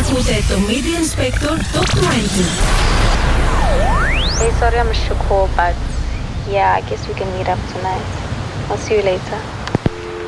Ακούτε το Media Inspector Top 20. Hey, sorry I missed your call, but yeah, I guess we can meet up tonight. I'll see you later.